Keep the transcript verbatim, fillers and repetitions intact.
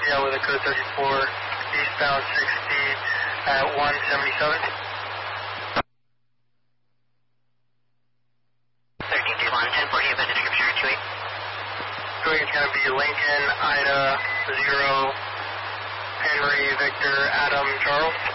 yeah, with a code thirty-four, eastbound sixty at one seventy-seven. thirteen two one, ten forty, about the description, two eight. two eight is going to be Lincoln, Ida, zero, Henry, Victor, Adam, Charles.